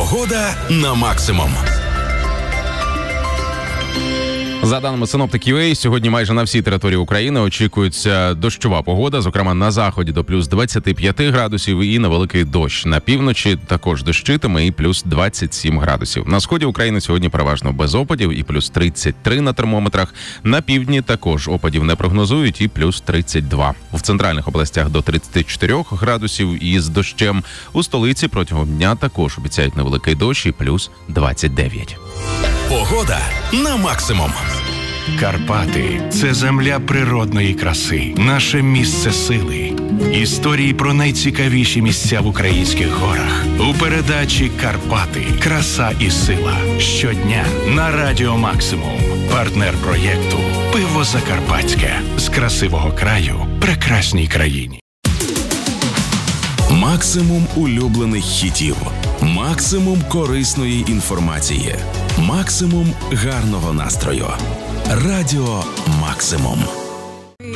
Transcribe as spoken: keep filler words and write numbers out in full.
Погода на максимум. За даними синоптиків ю ей, сьогодні майже на всій території України очікується дощова погода, зокрема на заході до плюс двадцять п'ять градусів і невеликий дощ. На півночі також дощитиме і плюс двадцять сім градусів. На сході України сьогодні переважно без опадів і плюс тридцять три на термометрах. На півдні також опадів не прогнозують і плюс тридцять два. В центральних областях до тридцять чотири градусів із дощем. У столиці протягом дня також обіцяють невеликий дощ і плюс двадцять дев'ять. Погода на максимум. Карпати – це земля природної краси, наше місце сили. Історії про найцікавіші місця в українських горах. У передачі «Карпати. Краса і сила». Щодня на Радіо Максимум. Партнер проєкту «Пиво Закарпатське». З красивого краю прекрасній країні. Максимум улюблених хітів. Максимум корисної інформації. Максимум гарного настрою. Радіо Максимум.